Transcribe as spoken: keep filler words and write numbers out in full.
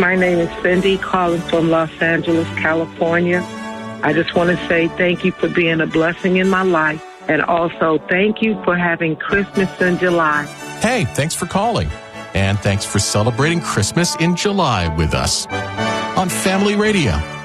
My name is Cindy, calling from Los Angeles, California. I just want to say thank you for being a blessing in my life. And also thank you for having Christmas in July. Hey, thanks for calling. And thanks for celebrating Christmas in July with us on Family Radio.